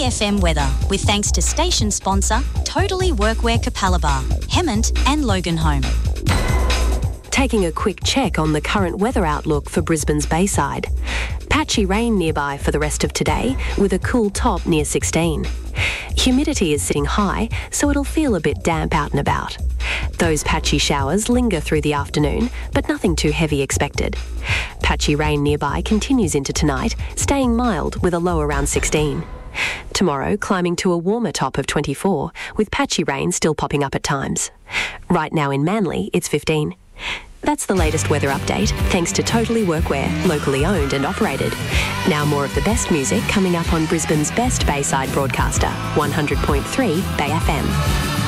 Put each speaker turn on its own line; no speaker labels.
FM weather with thanks to station sponsor Totally Workwear Capalaba, Hemmant and Loganholme.
Taking a quick check on the current weather outlook for Brisbane's Bayside. Patchy rain nearby for the rest of today with a cool top near 16. Humidity is sitting high, so it'll feel a bit damp out and about. Those patchy showers linger through the afternoon, but nothing too heavy expected. Patchy rain nearby continues into tonight, staying mild with a low around 16. Tomorrow, climbing to a warmer top of 24, with patchy rain still popping up at times. Right now in Manly, it's 15. That's the latest weather update, thanks to Totally Workwear, locally owned and operated. Now more of the best music coming up on Brisbane's best Bayside broadcaster, 100.3 Bay FM.